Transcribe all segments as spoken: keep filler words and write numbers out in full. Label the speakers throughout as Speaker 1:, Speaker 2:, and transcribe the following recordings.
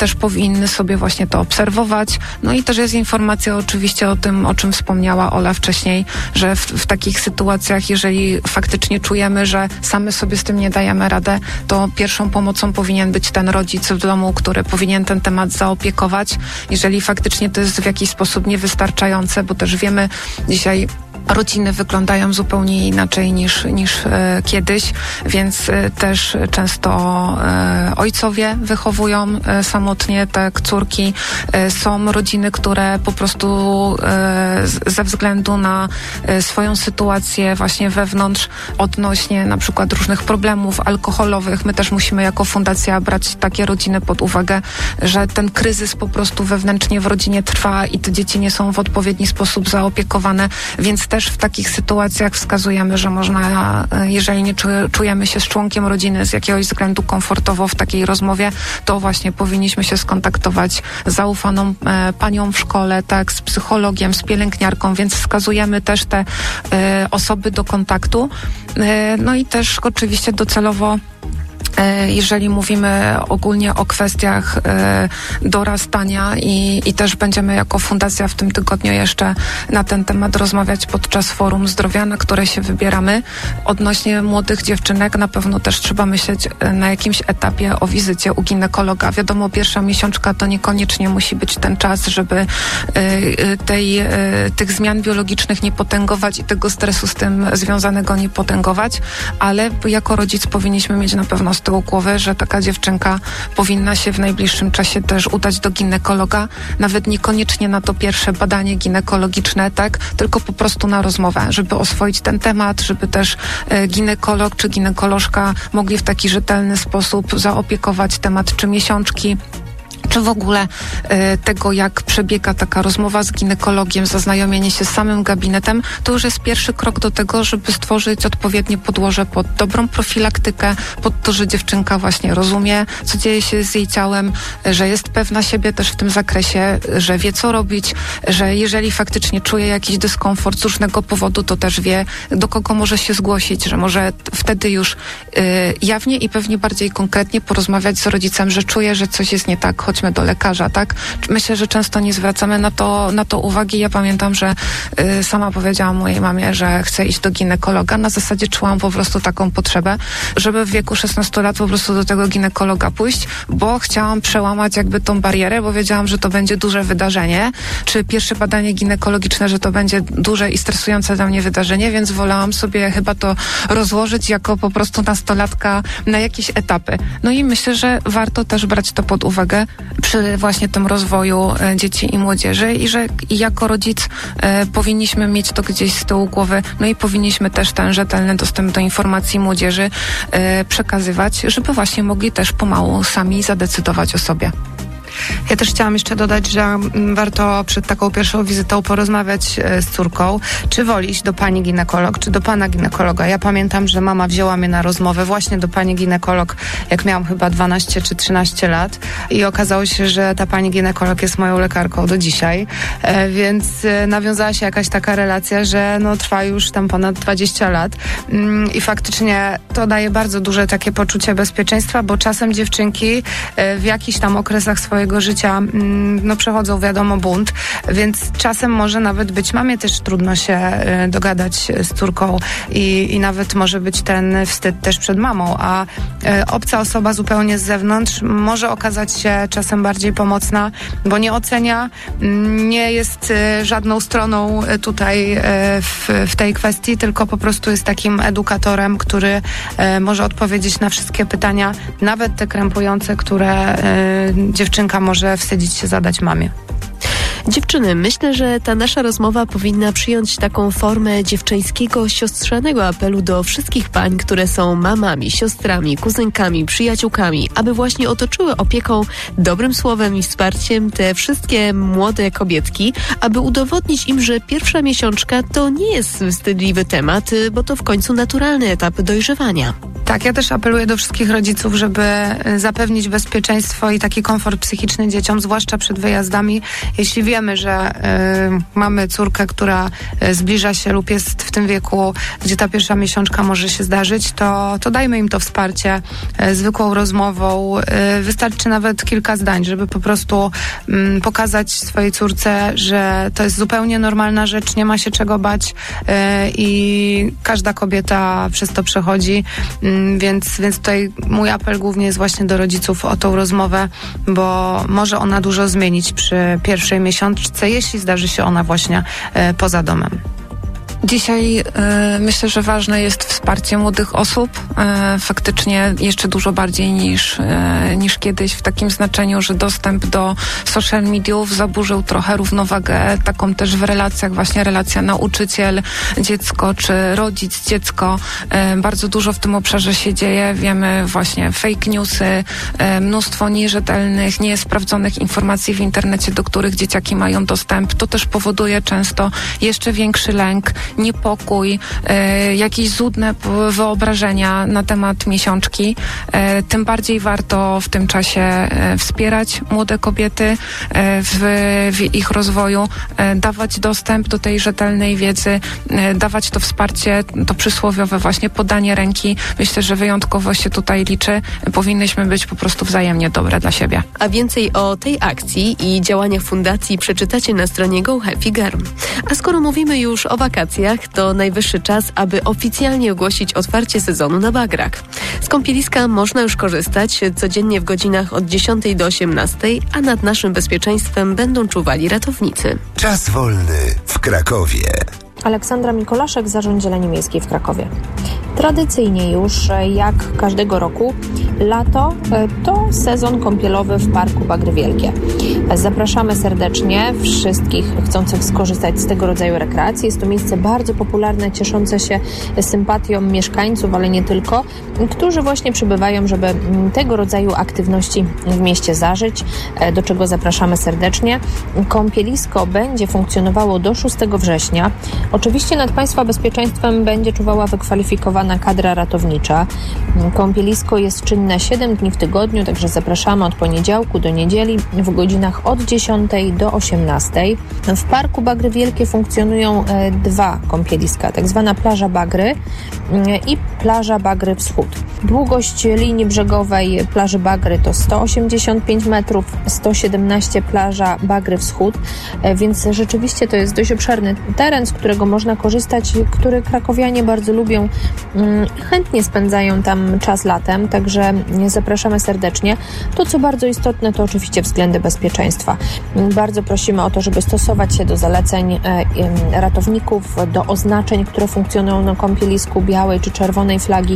Speaker 1: też powinny sobie właśnie to obserwować. No i też jest informacja oczywiście o tym, o czym wspomniała Ola wcześniej, że w, w takich sytuacjach, jeżeli faktycznie czujemy, że same sobie z tym nie dajemy radę, to pierwszą pomocą powinien być ten rodzic w domu, który powinien ten temat zaopiekować. Jeżeli faktycznie to jest w jakiś sposób niewystarczające, bo też wiemy dzisiaj, rodziny wyglądają zupełnie inaczej niż, niż e, kiedyś, więc e, też często e, ojcowie wychowują e, samotnie te córki. E, są rodziny, które po prostu e, z, ze względu na e, swoją sytuację właśnie wewnątrz odnośnie na przykład różnych problemów alkoholowych, my też musimy jako fundacja brać takie rodziny pod uwagę, że ten kryzys po prostu wewnętrznie w rodzinie trwa i te dzieci nie są w odpowiedni sposób zaopiekowane, więc też w takich sytuacjach wskazujemy, że można, jeżeli nie czujemy się z członkiem rodziny z jakiegoś względu komfortowo w takiej rozmowie, to właśnie powinniśmy się skontaktować z zaufaną e, panią w szkole, tak, z psychologiem, z pielęgniarką, więc wskazujemy też te e, osoby do kontaktu. E, no i też oczywiście docelowo, jeżeli mówimy ogólnie o kwestiach e, dorastania i, i też będziemy jako fundacja w tym tygodniu jeszcze na ten temat rozmawiać podczas Forum Zdrowia, na które się wybieramy. Odnośnie młodych dziewczynek na pewno też trzeba myśleć na jakimś etapie o wizycie u ginekologa. Wiadomo, pierwsza miesiączka to niekoniecznie musi być ten czas, żeby e, tej, e, tych zmian biologicznych nie potęgować i tego stresu z tym związanego nie potęgować, ale jako rodzic powinniśmy mieć na pewno z tyłu głowy, że taka dziewczynka powinna się w najbliższym czasie też udać do ginekologa, nawet niekoniecznie na to pierwsze badanie ginekologiczne, tak, tylko po prostu na rozmowę, żeby oswoić ten temat, żeby też e, ginekolog czy ginekolożka mogli w taki rzetelny sposób zaopiekować temat czy miesiączki, czy w ogóle e, tego, jak przebiega taka rozmowa z ginekologiem, zaznajomienie się z samym gabinetem, to już jest pierwszy krok do tego, żeby stworzyć odpowiednie podłoże pod dobrą profilaktykę, pod to, że dziewczynka właśnie rozumie, co dzieje się z jej ciałem, że jest pewna siebie też w tym zakresie, że wie, co robić, że jeżeli faktycznie czuje jakiś dyskomfort z różnego powodu, to też wie, do kogo może się zgłosić, że może wtedy już e, jawnie i pewnie bardziej konkretnie porozmawiać z rodzicem, że czuje, że coś jest nie tak, chodźmy do lekarza, tak? Myślę, że często nie zwracamy na to, na to uwagi. Ja pamiętam, że y, sama powiedziałam mojej mamie, że chcę iść do ginekologa. Na zasadzie czułam po prostu taką potrzebę, żeby w wieku szesnastu lat po prostu do tego ginekologa pójść, bo chciałam przełamać jakby tą barierę, bo wiedziałam, że to będzie duże wydarzenie, czy pierwsze badanie ginekologiczne, że to będzie duże i stresujące dla mnie wydarzenie, więc wolałam sobie chyba to rozłożyć jako po prostu nastolatka na jakieś etapy. No i myślę, że warto też brać to pod uwagę przy właśnie tym rozwoju e, dzieci i młodzieży i że i jako rodzic e, powinniśmy mieć to gdzieś z tyłu głowy, no i powinniśmy też ten rzetelny dostęp do informacji młodzieży e, przekazywać, żeby właśnie mogli też pomału sami zadecydować o sobie.
Speaker 2: Ja też chciałam jeszcze dodać, że warto przed taką pierwszą wizytą porozmawiać z córką, czy woli iść do pani ginekolog, czy do pana ginekologa. Ja pamiętam, że mama wzięła mnie na rozmowę właśnie do pani ginekolog, jak miałam chyba dwanaście czy trzynaście lat i okazało się, że ta pani ginekolog jest moją lekarką do dzisiaj, e, więc e, nawiązała się jakaś taka relacja, że no trwa już tam ponad dwadzieścia lat mm, i faktycznie to daje bardzo duże takie poczucie bezpieczeństwa, bo czasem dziewczynki e, w jakichś tam okresach swojego życia no, przechodzą, wiadomo, bunt, więc czasem może nawet być mamie też trudno się y, dogadać z córką i, i nawet może być ten wstyd też przed mamą, a y, obca osoba zupełnie z zewnątrz może okazać się czasem bardziej pomocna, bo nie ocenia, y, nie jest y, żadną stroną y, tutaj y, w, w tej kwestii, tylko po prostu jest takim edukatorem, który y, może odpowiedzieć na wszystkie pytania, nawet te krępujące, które y, dziewczynka może wstydzić się zadać mamie.
Speaker 3: Dziewczyny, myślę, że ta nasza rozmowa powinna przyjąć taką formę dziewczyńskiego, siostrzanego apelu do wszystkich pań, które są mamami, siostrami, kuzynkami, przyjaciółkami, aby właśnie otoczyły opieką, dobrym słowem i wsparciem te wszystkie młode kobietki, aby udowodnić im, że pierwsza miesiączka to nie jest wstydliwy temat, bo to w końcu naturalny etap dojrzewania.
Speaker 2: Tak, ja też apeluję do wszystkich rodziców, żeby zapewnić bezpieczeństwo i taki komfort psychiczny dzieciom, zwłaszcza przed wyjazdami. Jeśli wiemy, że y, mamy córkę, która y, zbliża się lub jest w tym wieku, gdzie ta pierwsza miesiączka może się zdarzyć, to, to dajmy im to wsparcie y, zwykłą rozmową. Y, wystarczy nawet kilka zdań, żeby po prostu y, pokazać swojej córce, że to jest zupełnie normalna rzecz, nie ma się czego bać y, i każda kobieta przez to przechodzi, y, więc, więc tutaj mój apel głównie jest właśnie do rodziców o tą rozmowę, bo może ona dużo zmienić przy pierwszej miesiączce, jeśli zdarzy się ona właśnie e, poza domem.
Speaker 1: Dzisiaj y, myślę, że ważne jest wsparcie młodych osób, y, faktycznie jeszcze dużo bardziej niż, y, niż kiedyś, w takim znaczeniu, że dostęp do social mediów zaburzył trochę równowagę, taką też w relacjach, właśnie relacja nauczyciel-dziecko czy rodzic-dziecko. Y, bardzo dużo w tym obszarze się dzieje. Wiemy właśnie fake newsy, y, mnóstwo nierzetelnych, niesprawdzonych informacji w internecie, do których dzieciaki mają dostęp. To też powoduje często jeszcze większy lęk, niepokój, e, jakieś złudne wyobrażenia na temat miesiączki. E, tym bardziej warto w tym czasie e, wspierać młode kobiety e, w, w ich rozwoju, e, dawać dostęp do tej rzetelnej wiedzy, e, dawać to wsparcie, to przysłowiowe właśnie podanie ręki. Myślę, że wyjątkowo się tutaj liczy. Powinnyśmy być po prostu wzajemnie dobre dla siebie.
Speaker 3: A więcej o tej akcji i działaniach fundacji przeczytacie na stronie Go Happy Girl. A skoro mówimy już o wakacjach, to najwyższy czas, aby oficjalnie ogłosić otwarcie sezonu na bagrach. Z kąpieliska można już korzystać codziennie w godzinach od dziesiątej do osiemnastej, a nad naszym bezpieczeństwem będą czuwali ratownicy.
Speaker 4: Czas wolny w Krakowie.
Speaker 5: Aleksandra Mikolaszek, Zarząd Zieleni Miejskiej w Krakowie. Tradycyjnie już, jak każdego roku, lato to sezon kąpielowy w Parku Bagry Wielkie. Zapraszamy serdecznie wszystkich chcących skorzystać z tego rodzaju rekreacji. Jest to miejsce bardzo popularne, cieszące się sympatią mieszkańców, ale nie tylko, którzy właśnie przybywają, żeby tego rodzaju aktywności w mieście zażyć, do czego zapraszamy serdecznie. Kąpielisko będzie funkcjonowało do szóstego września. Oczywiście nad Państwa bezpieczeństwem będzie czuwała wykwalifikowana kadra ratownicza. Kąpielisko jest czynne siedem dni w tygodniu, także zapraszamy od poniedziałku do niedzieli w godzinach od dziesiątej do osiemnastej. W Parku Bagry Wielkie funkcjonują e, dwa kąpieliska, tak zwana plaża Bagry e, i plaża Bagry Wschód. Długość linii brzegowej plaży Bagry to sto osiemdziesiąt pięć metrów, sto siedemnaście plaża Bagry Wschód, e, więc rzeczywiście to jest dość obszerny teren, z którego można korzystać, który krakowianie bardzo lubią i chętnie spędzają tam czas latem, także zapraszamy serdecznie. To, co bardzo istotne, to oczywiście względy bezpieczeństwa. Bardzo prosimy o to, żeby stosować się do zaleceń ratowników, do oznaczeń, które funkcjonują na kąpielisku, białej czy czerwonej flagi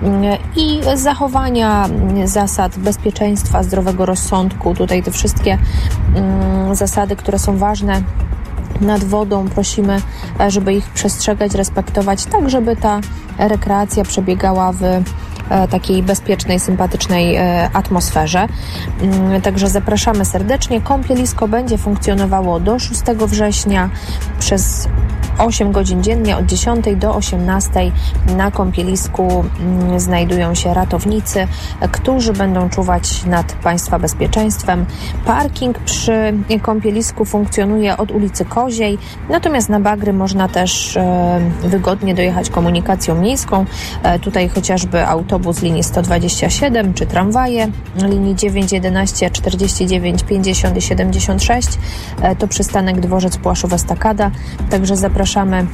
Speaker 5: i zachowania zasad bezpieczeństwa, zdrowego rozsądku. Tutaj te wszystkie zasady, które są ważne nad wodą, prosimy, żeby ich przestrzegać, respektować, tak żeby ta rekreacja przebiegała w takiej bezpiecznej, sympatycznej atmosferze. Także zapraszamy serdecznie. Kąpielisko będzie funkcjonowało do szóstego września przez osiem godzin dziennie, od dziesiątej do osiemnastej. Na kąpielisku znajdują się ratownicy, którzy będą czuwać nad Państwa bezpieczeństwem. Parking przy kąpielisku funkcjonuje od ulicy Koziej, natomiast na Bagry można też e, wygodnie dojechać komunikacją miejską. E, tutaj chociażby autobus linii sto dwadzieścia siedem, czy tramwaje linii dziewięć, jedenaście, czterdzieści dziewięć, pięćdziesiąt i siedemdziesiąt sześć. E, to przystanek Dworzec Płaszów Estakada, także zapraszamy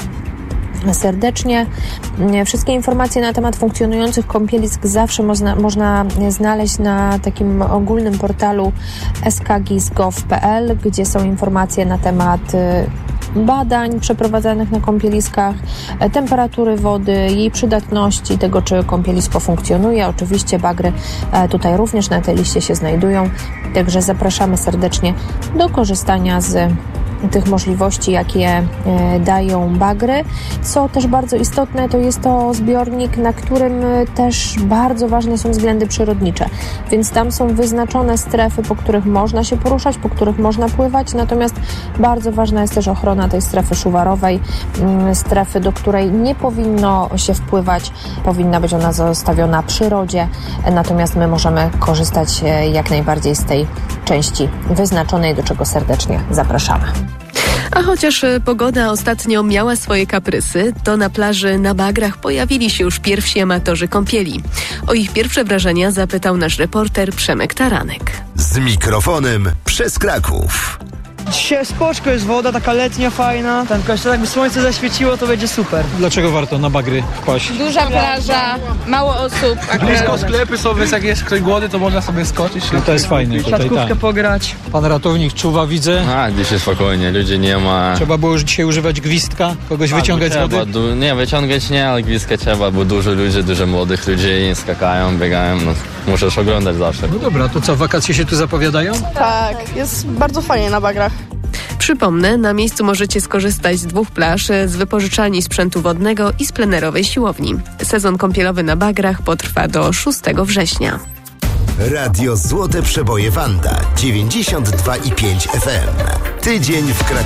Speaker 5: serdecznie. Wszystkie informacje na temat funkcjonujących kąpielisk zawsze można, można znaleźć na takim ogólnym portalu s k gis kropka gov kropka p l, gdzie są informacje na temat badań przeprowadzanych na kąpieliskach, temperatury wody, jej przydatności, tego, czy kąpielisko funkcjonuje. Oczywiście Bagry tutaj również na tej liście się znajdują, także zapraszamy serdecznie do korzystania z tych możliwości, jakie dają bagry. Co też bardzo istotne, to jest to zbiornik, na którym też bardzo ważne są względy przyrodnicze, więc tam są wyznaczone strefy, po których można się poruszać, po których można pływać, natomiast bardzo ważna jest też ochrona tej strefy szuwarowej, strefy, do której nie powinno się wpływać, powinna być ona zostawiona przyrodzie, natomiast my możemy korzystać jak najbardziej z tej części wyznaczonej, do czego serdecznie zapraszamy.
Speaker 3: A chociaż pogoda ostatnio miała swoje kaprysy, to na plaży na bagrach pojawili się już pierwsi amatorzy kąpieli. O ich pierwsze wrażenia zapytał nasz reporter Przemek Taranek.
Speaker 4: Z mikrofonem przez Kraków.
Speaker 6: Dzisiaj spoczko, jest woda taka letnia, fajna. Tam tylko jakby słońce zaświeciło, to będzie super.
Speaker 7: Dlaczego warto na bagry wpaść?
Speaker 8: Duża plaża, mało osób.
Speaker 9: Blisko sklepy są, więc jak jest ktoś głodny, to można sobie skoczyć.
Speaker 7: No to jest fajne tutaj,
Speaker 6: siatkówkę
Speaker 7: tak.
Speaker 6: pograć.
Speaker 7: Pan ratownik czuwa, widzę.
Speaker 10: A, dzisiaj spokojnie, ludzi nie ma.
Speaker 7: Trzeba było już dzisiaj używać gwizdka, kogoś
Speaker 10: A,
Speaker 7: wyciągać z wody?
Speaker 10: Du- nie, wyciągać nie, ale gwizdka trzeba, bo dużo ludzi, dużo młodych ludzi skakają, biegają, no musisz oglądać zawsze.
Speaker 7: No dobra, to co, wakacje się tu zapowiadają?
Speaker 8: Tak, jest bardzo fajnie na bagrach.
Speaker 3: Przypomnę, na miejscu możecie skorzystać z dwóch plaż, z wypożyczalni sprzętu wodnego i z plenerowej siłowni. Sezon kąpielowy na bagrach potrwa do szóstego września.
Speaker 4: Radio Złote Przeboje Wanda dziewięćdziesiąt dwa i pięć F M. Tydzień w Krakowie.